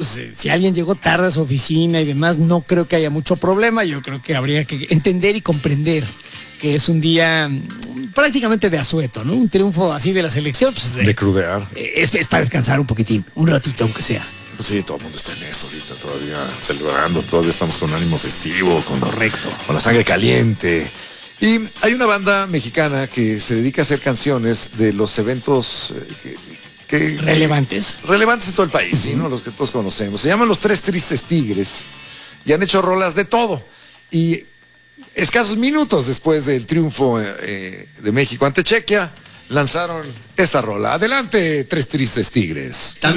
pues si alguien llegó tarde a su oficina y demás, no creo que haya mucho problema. Yo creo que habría que entender y comprender que es un día prácticamente de asueto, ¿no? Un triunfo así de la selección, pues de crudear. Es para descansar un poquitín, un ratito aunque sea. Pues sí, todo el mundo está en eso ahorita, todavía celebrando, todavía estamos con ánimo festivo, Correcto. Con la sangre caliente. Y hay una banda mexicana que se dedica a hacer canciones de los eventos relevantes en todo el país, ¿sí? ¿No? Los que todos conocemos. Se llaman Los Tres Tristes Tigres y han hecho rolas de todo. Y escasos minutos después del triunfo de México ante Chequia, lanzaron esta rola. Adelante, Tres Tristes Tigres.